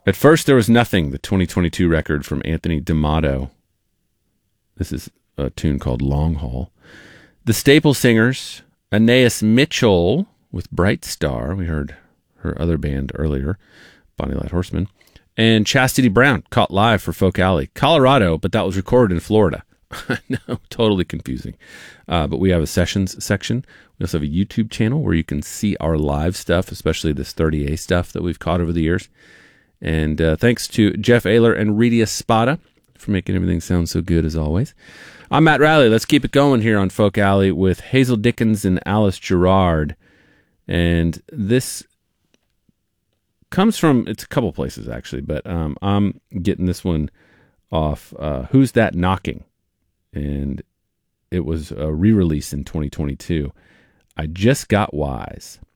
At first, there was nothing. The 2022 record from Anthony D'Amato. This is a tune called Long Haul. The Staple Singers, Anais Mitchell with Bright Star. We heard her other band earlier, Bonnie Light Horseman. And Chastity Brown, Caught Live for Folk Alley. Colorado, but that was recorded in Florida. No, totally confusing. But we have a sessions section. We also have a YouTube channel where you can see our live stuff, especially this 30A stuff that we've caught over the years. And thanks to Jeff Ayler and Redia Spada for making everything sound so good as always. I'm Matt Riley. Let's keep it going here on Folk Alley with Hazel Dickens and Alice Gerrard. And this comes from, it's a couple places actually, but I'm getting this one off Who's That Knocking? And it was a re-release in 2022. I Just Got Wise.